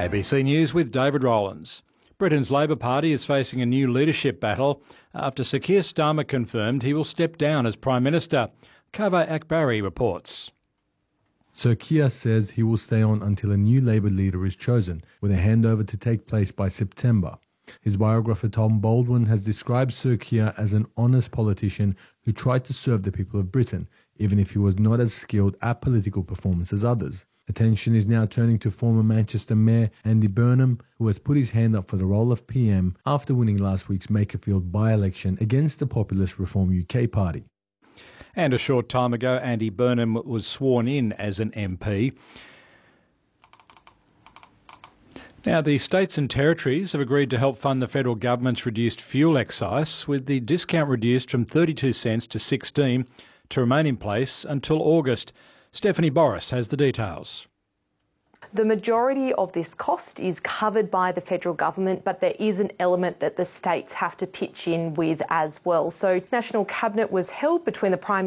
ABC News with David Rowlands. Britain's Labor Party is facing a new leadership battle after Sir Keir Starmer confirmed he will step down as Prime Minister. Kaveh Akbari reports. Sir Keir says he will stay on until a new Labour leader is chosen, with a handover to take place by September. His biographer Tom Baldwin has described Sir Keir as an honest politician who tried to serve the people of Britain, even if he was not as skilled at political performance as others. Attention is now turning to former Manchester Mayor Andy Burnham, who has put his hand up for the role of PM after winning last week's Makerfield by-election against the populist Reform UK party. And a short time ago, Andy Burnham was sworn in as an MP. Now, the states and territories have agreed to help fund the federal government's reduced fuel excise, with the discount reduced from 32 cents to 16 to remain in place until August. Stephanie Boris has the details. The majority of this cost is covered by the federal government, but there is an element that the states have to pitch in with as well. So National Cabinet was held between the Prime